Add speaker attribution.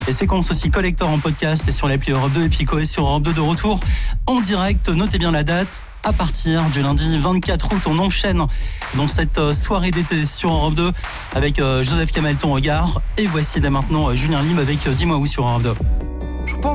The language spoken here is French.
Speaker 1: Et séquence aussi collector en podcast et sur l'appli Europe 2 et puis Coé sur Europe 2 de retour en direct. Notez bien la date. À partir du lundi 24 août, on enchaîne dans cette soirée d'été sur Europe 2 avec Joseph Kamel, ton regard. Et voici dès maintenant Julien Lim avec Dis-moi où sur Europe 2.